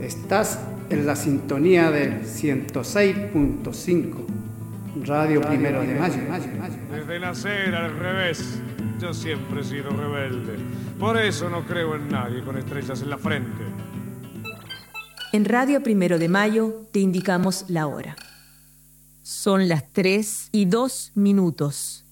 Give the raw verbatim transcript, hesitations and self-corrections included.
Estás en la sintonía del ciento seis punto cinco, Radio Primero de Mayo. Desde nacer al revés, yo siempre he sido rebelde. Por eso no creo en nadie con estrellas en la frente. En Radio Primero de Mayo te indicamos la hora. Son las tres y dos minutos.